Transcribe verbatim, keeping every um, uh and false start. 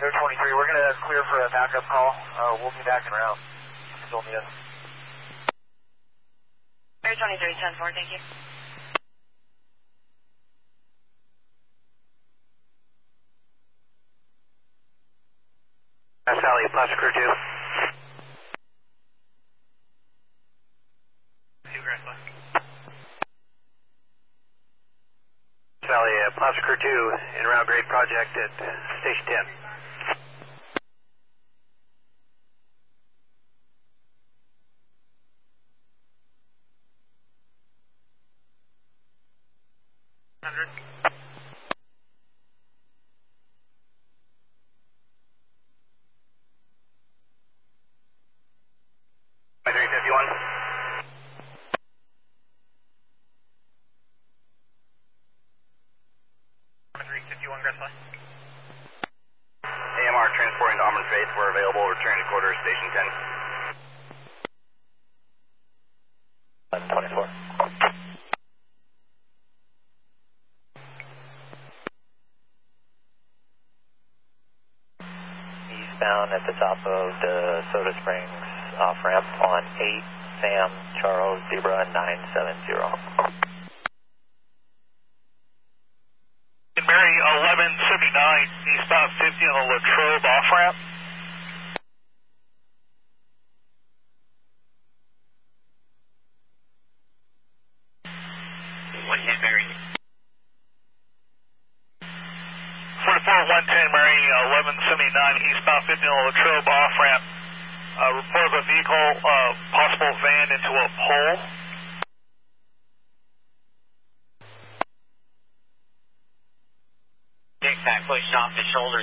Air twenty-three, we're going to clear for a backup call. Uh, we'll be back in route. Still need us. Air twenty-three, ten four, thank you. Sally, Plaza Crew two. Two Grand Plus. Sally, uh, Plaza Crew two, in route grade project at Station ten. one hundred. three fifty-one. three fifty-one, Gressly. A M R transporting to Auburn Faith. We're available. Returning to quarters, Station ten. twenty-four. Eastbound at the top of the Soda Springs off ramp on eight Sam Charles Zebra nine seven zero. Mary eleven seventy-nine, eastbound fifty on the Latrobe off ramp. one ten Mary. forty-four one ten Mary, eleven seventy-nine, eastbound fifty on the Latrobe off ramp. Uh, report of a vehicle, uh, possible van into a pole. Tic Tac pushed off the shoulder.